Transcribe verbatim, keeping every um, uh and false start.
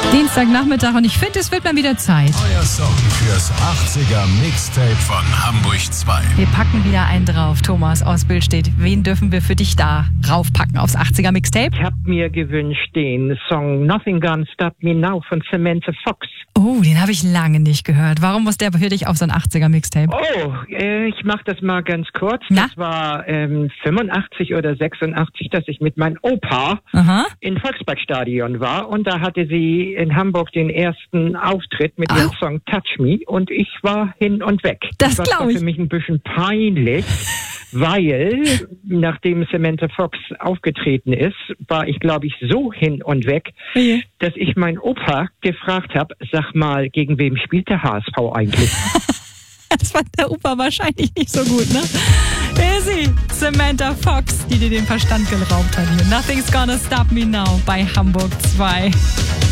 Dienstagnachmittag und ich finde, es wird mal wieder Zeit. Euer Song fürs achtziger Mixtape von Hamburg zwei. Wir packen wieder einen drauf. Thomas aus Billstedt. Wen dürfen wir für dich da raufpacken aufs achtziger Mixtape? Ich habe mir gewünscht den Song Nothing Gonna Stop Me Now von Samantha Fox. Oh, den habe ich lange nicht gehört. Warum muss der für dich auf so ein achtziger Mixtape? Oh, äh, ich mache das mal ganz kurz. Na? Das war ähm, fünfundachtzig oder sechsundachtzig, dass ich mit meinem Opa Aha. im Volksparkstadion war und da hatte sie in Hamburg den ersten Auftritt mit ihrem Oh. Song Touch Me und ich war hin und weg. Das war glaub ich. für mich ein bisschen peinlich, weil nachdem Samantha Fox aufgetreten ist, war ich, glaube ich, so hin und weg, Oje. dass ich meinen Opa gefragt habe, sag mal, gegen wem spielt der H S V eigentlich? Das fand der Opa wahrscheinlich nicht so gut, ne? Wer ist sie? Samantha Fox, die dir den Verstand geraubt hat hier. Nothing's gonna stop me now bei Hamburg zwei.